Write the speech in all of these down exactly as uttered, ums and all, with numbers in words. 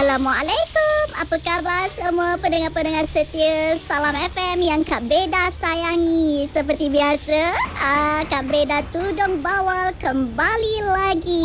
Assalamualaikum. Apa khabar semua pendengar-pendengar setia Salam F M yang Kak Beda sayangi. Seperti biasa, ah, Kak Beda tudung bawal kembali lagi.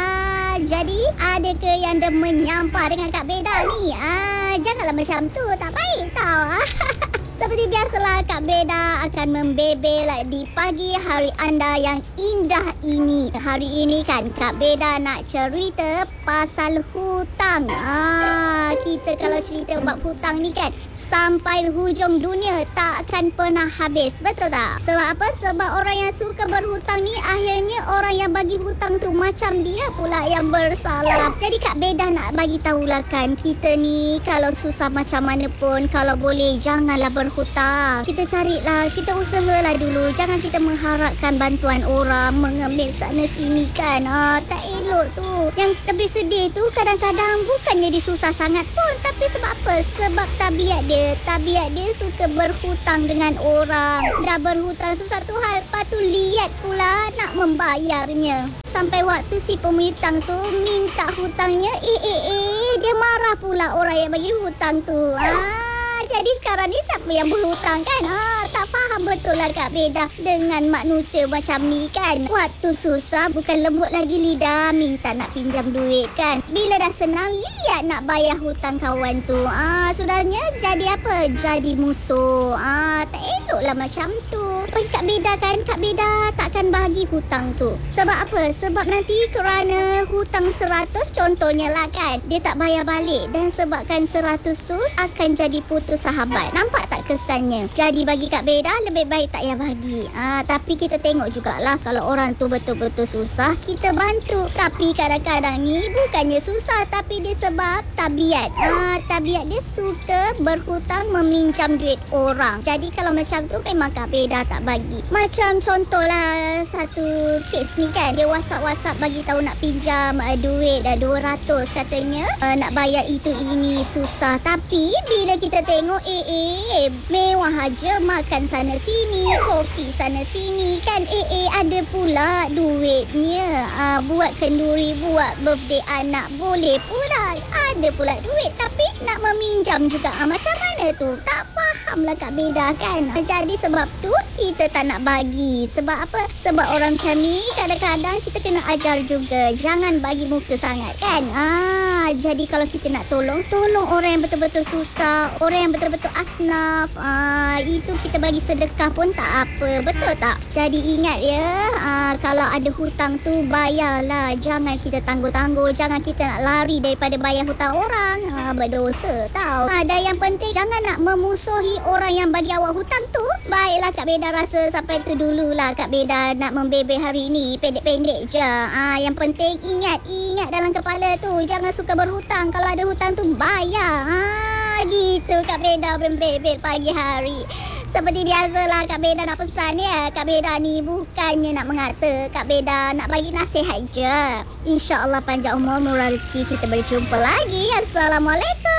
Ah, jadi ada ke yang dah menyampah dengan Kak Beda ni? Ah, janganlah macam tu, tak baik tau. Seperti biasalah, Kak Beda akan membebel di pagi hari anda yang indah ini. Hari ini kan Kak Beda nak cerita pasal hutang. Ah, kita kalau cerita bab hutang ni kan sampai hujung dunia tak akan pernah habis. Betul tak? Sebab apa? Sebab orang yang suka berhutang ni akhirnya orang yang bagi hutang tu macam dia pula yang bersalah. Jadi Kak Beda nak bagi tahulah kan, kita ni kalau susah macam mana pun, kalau boleh janganlah berhutang. Kita carilah, kita usahalah dulu. Jangan kita mengharapkan bantuan orang, mengemis sana sini kan. Ah, tak elok tu. Yang lebih sedih tu kadang-kadang bukannya dia susah sangat pun, tapi sebab apa? Sebab tabiat dia. Tabiat dia suka berhutang dengan orang. Dah berhutang tu satu hal, lepas tu liat pula nak membayarnya. Sampai waktu si pemihutang tu minta hutangnya, eh eh eh dia marah pula orang yang bagi hutang tu. Ah, jadi sekarang ni siapa yang berhutang kan? Ah, tak faham betul lah Kak Beda dengan manusia macam ni kan. Waktu susah bukan lembut lagi lidah minta nak pinjam duit kan. Bila dah senang lihat nak bayar hutang kawan tu. Ah, sudahnya jadi apa? Jadi musuh. Ah, tak elok lah macam tu. Bagi Kak Beda kan, Kak Beda takkan bagi hutang tu. Sebab apa? Sebab nanti kerana hutang seratus contohnya lah kan, dia tak bayar balik dan sebabkan seratus tu akan jadi putus sahabat. Nampak tak kesannya? Jadi bagi Kak Beda lebih baik tak payah bagi. Ah, tapi kita tengok jugalah kalau orang tu betul-betul susah, kita bantu. Tapi kadang-kadang ni bukannya susah, tapi dia sebab tabiat. Ah, tabiat dia suka berhutang, meminjam duit orang. Jadi kalau macam tu memang Kak Beda tak bagi. Macam contohlah satu kes ni kan, dia WhatsApp-WhatsApp bagi tahu nak pinjam uh, duit dah dua ratus katanya. Uh, nak bayar itu ini susah. Tapi bila kita tengok eh eh mewah aja, makan sana sini, kopi sana sini kan. Eh eh ada pula duitnya. Uh, buat kenduri, buat birthday anak boleh pula. Ada pula duit tapi nak meminjam juga. Uh, macam mana tu? Tak faham lah Kak Beda kan. Uh, jadi sebab tu kita tak nak bagi. Sebab apa? Sebab orang macam ni kadang-kadang kita kena ajar juga. Jangan bagi muka sangat kan. Ah, jadi kalau kita nak tolong, tolong orang yang betul-betul susah, orang yang betul-betul asnaf. Ah, itu kita bagi sedekah pun tak apa. Betul tak? Jadi ingat ya, ah, kalau ada hutang tu bayarlah. Jangan kita tangguh-tangguh. Jangan kita nak lari daripada bayar hutang orang. Ah, berdosa tau. Ah, dan yang penting jangan nak memusuhi orang yang bagi awak hutang tu. Baiklah Kak Beda rasa sampai tu dululah Kak Beda nak membebel hari ni. Pendek-pendek je. Ah, yang penting ingat, ingat dalam kepala tu. Jangan suka berhutang. Kalau ada hutang tu bayar. Ah, gitu Kak Beda membebel pagi hari. Seperti biasalah Kak Beda nak pesan ya. Kak Beda ni bukannya nak mengata. Kak Beda nak bagi nasihat je. InsyaAllah panjang umur, murah rezeki. Kita berjumpa lagi. Assalamualaikum.